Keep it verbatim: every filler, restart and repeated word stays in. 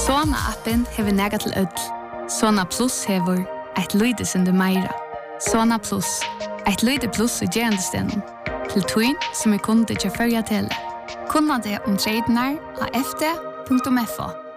Sona-appen hever nega til ødel. Sona Plus hever eit lyde sindu meira. Sona Plus, eit lyde plus i gerandestenen. Til tuin som er kunde til førja tele. Kunna det om tradenar av f d punktum f o.